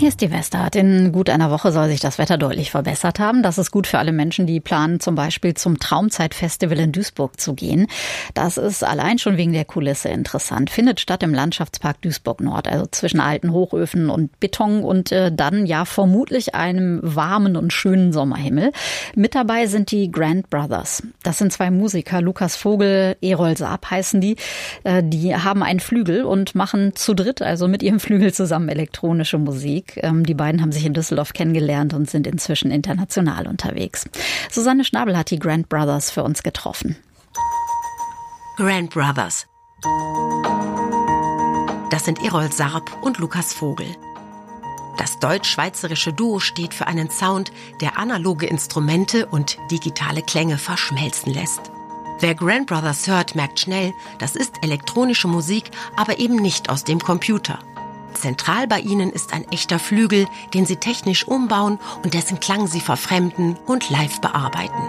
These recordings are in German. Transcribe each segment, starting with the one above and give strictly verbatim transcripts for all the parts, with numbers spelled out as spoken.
Hier ist die Westart. In gut einer Woche soll sich das Wetter deutlich verbessert haben. Das ist gut für alle Menschen, die planen, zum Beispiel zum Traumzeitfestival in Duisburg zu gehen. Das ist allein schon wegen der Kulisse interessant. Findet statt im Landschaftspark Duisburg Nord, also zwischen alten Hochöfen und Beton und äh, dann ja vermutlich einem warmen und schönen Sommerhimmel. Mit dabei sind die Grand Brothers. Das sind zwei Musiker, Lukas Vogel, Erol Saab heißen die. Äh, die haben einen Flügel und machen zu dritt, also mit ihrem Flügel zusammen elektronische Musik. Die beiden haben sich in Düsseldorf kennengelernt und sind inzwischen international unterwegs. Susanne Schnabel hat die Grand Brothers für uns getroffen. Grand Brothers. Das sind Erol Saab und Lukas Vogel. Das deutsch-schweizerische Duo steht für einen Sound, der analoge Instrumente und digitale Klänge verschmelzen lässt. Wer Grand Brothers hört, merkt schnell, das ist elektronische Musik, aber eben nicht aus dem Computer. Zentral bei ihnen ist ein echter Flügel, den sie technisch umbauen und dessen Klang sie verfremden und live bearbeiten.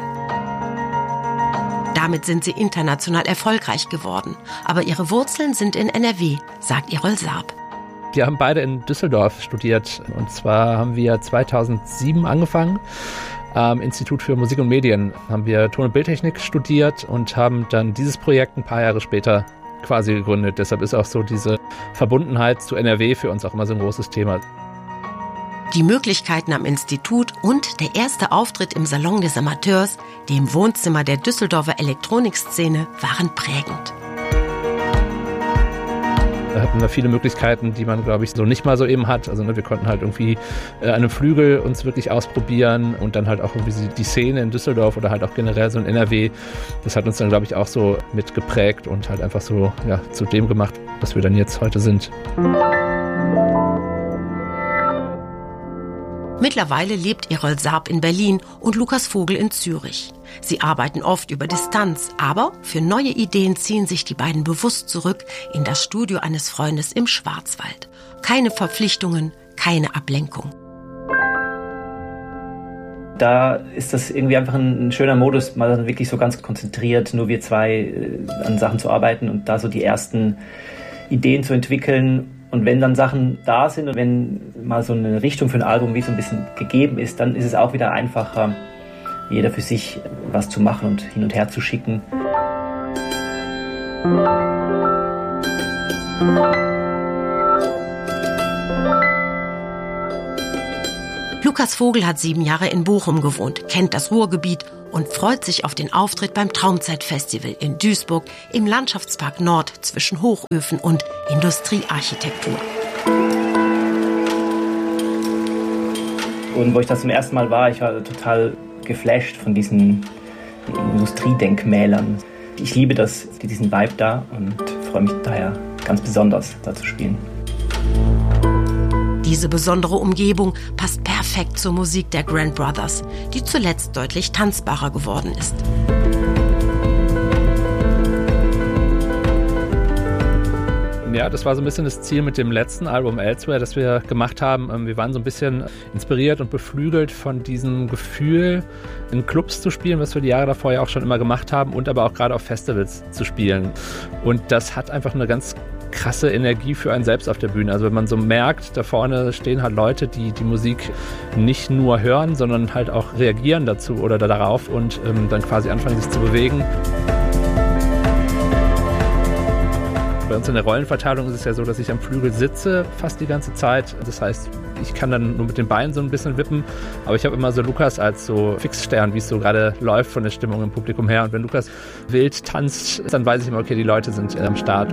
Damit sind sie international erfolgreich geworden. Aber ihre Wurzeln sind in N R W, sagt Erol Saab. Wir haben beide in Düsseldorf studiert. Und zwar haben wir zweitausendsieben angefangen. Am Institut für Musik und Medien haben wir Ton- und Bildtechnik studiert und haben dann dieses Projekt ein paar Jahre später quasi gegründet. Deshalb ist auch so diese Verbundenheit zu N R W für uns auch immer so ein großes Thema. Die Möglichkeiten am Institut und der erste Auftritt im Salon des Amateurs, dem Wohnzimmer der Düsseldorfer Elektronikszene, waren prägend. Da hatten wir viele Möglichkeiten, die man, glaube ich, so nicht mal so eben hat. Also ne, wir konnten halt irgendwie äh, an einem Flügel uns wirklich ausprobieren und dann halt auch irgendwie die Szene in Düsseldorf oder halt auch generell so in N R W. Das hat uns dann, glaube ich, auch so mit geprägt und halt einfach so ja, zu dem gemacht, was wir dann jetzt heute sind. Mittlerweile lebt Erol Saab in Berlin und Lukas Vogel in Zürich. Sie arbeiten oft über Distanz, aber für neue Ideen ziehen sich die beiden bewusst zurück in das Studio eines Freundes im Schwarzwald. Keine Verpflichtungen, keine Ablenkung. Da ist das irgendwie einfach ein, ein schöner Modus, mal wirklich so ganz konzentriert, nur wir zwei äh, an Sachen zu arbeiten und da so die ersten Ideen zu entwickeln. Und wenn dann Sachen da sind und wenn mal so eine Richtung für ein Album wie so ein bisschen gegeben ist, dann ist es auch wieder einfacher, jeder für sich was zu machen und hin und her zu schicken. Lukas Vogel hat sieben Jahre in Bochum gewohnt, kennt das Ruhrgebiet und freut sich auf den Auftritt beim Traumzeitfestival in Duisburg im Landschaftspark Nord zwischen Hochöfen und Industriearchitektur. Und wo ich das zum ersten Mal war, ich war total geflasht von diesen Industriedenkmälern. Ich liebe das, diesen Vibe da und freue mich daher ganz besonders, da zu spielen. Diese besondere Umgebung passt perfekt zur Musik der Grand Brothers, die zuletzt deutlich tanzbarer geworden ist. Ja, das war so ein bisschen das Ziel mit dem letzten Album Elsewhere, das wir gemacht haben. Wir waren so ein bisschen inspiriert und beflügelt von diesem Gefühl, in Clubs zu spielen, was wir die Jahre davor ja auch schon immer gemacht haben und aber auch gerade auf Festivals zu spielen. Und das hat einfach eine ganz krasse Energie für einen selbst auf der Bühne. Also wenn man so merkt, da vorne stehen halt Leute, die die Musik nicht nur hören, sondern halt auch reagieren dazu oder darauf und ähm, dann quasi anfangen, sich zu bewegen. Bei uns in der Rollenverteilung ist es ja so, dass ich am Flügel sitze fast die ganze Zeit. Das heißt, ich kann dann nur mit den Beinen so ein bisschen wippen. Aber ich habe immer so Lukas als so Fixstern, wie es so gerade läuft von der Stimmung im Publikum her. Und wenn Lukas wild tanzt, dann weiß ich immer, okay, die Leute sind am Start.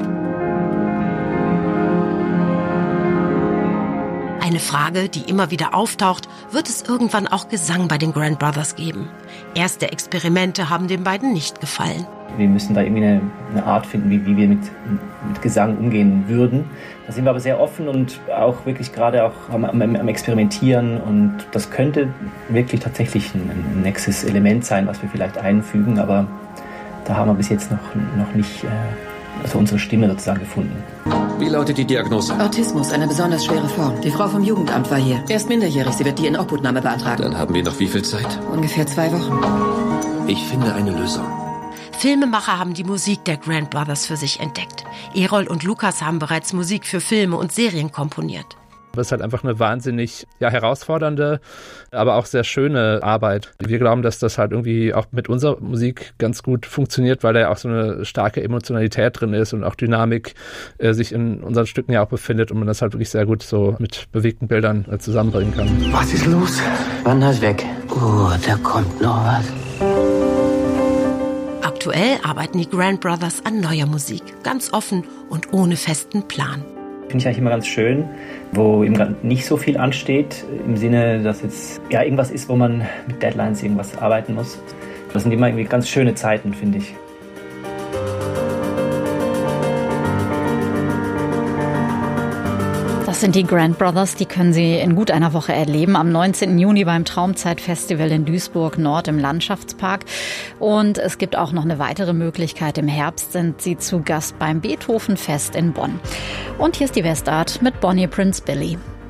Eine Frage, die immer wieder auftaucht, wird es irgendwann auch Gesang bei den Grand Brothers geben? Erste Experimente haben den beiden nicht gefallen. Wir müssen da irgendwie eine, eine Art finden, wie, wie wir mit, mit Gesang umgehen würden. Da sind wir aber sehr offen und auch wirklich gerade auch am, am, am Experimentieren. Und das könnte wirklich tatsächlich ein, ein nächstes Element sein, was wir vielleicht einfügen. Aber da haben wir bis jetzt noch, noch nicht äh, also unsere Stimme sozusagen gefunden. Wie lautet die Diagnose? Autismus, eine besonders schwere Form. Die Frau vom Jugendamt war hier. Er ist minderjährig, sie wird die Inobhutnahme beantragen. Dann haben wir noch wie viel Zeit? Ungefähr zwei Wochen. Ich finde eine Lösung. Filmemacher haben die Musik der Grand Brothers für sich entdeckt. Erol und Lukas haben bereits Musik für Filme und Serien komponiert. Das ist halt einfach eine wahnsinnig ja, herausfordernde, aber auch sehr schöne Arbeit. Wir glauben, dass das halt irgendwie auch mit unserer Musik ganz gut funktioniert, weil da ja auch so eine starke Emotionalität drin ist und auch Dynamik äh, sich in unseren Stücken ja auch befindet und man das halt wirklich sehr gut so mit bewegten Bildern äh, zusammenbringen kann. Was ist los? Wanda ist weg. Oh, da kommt noch was. Aktuell arbeiten die Grant Brothers an neuer Musik, ganz offen und ohne festen Plan. Finde ich eigentlich immer ganz schön, wo eben gerade nicht so viel ansteht, im Sinne, dass jetzt ja irgendwas ist, wo man mit Deadlines irgendwas arbeiten muss. Das sind immer irgendwie ganz schöne Zeiten, finde ich. Das sind die Grant Brothers, die können Sie in gut einer Woche erleben. Am neunzehnten Juni beim Traumzeit-Festival in Duisburg Nord im Landschaftspark. Und es gibt auch noch eine weitere Möglichkeit. Im Herbst sind Sie zu Gast beim Beethoven-Fest in Bonn. Und hier ist die Westart mit Bonnie Prince Billy.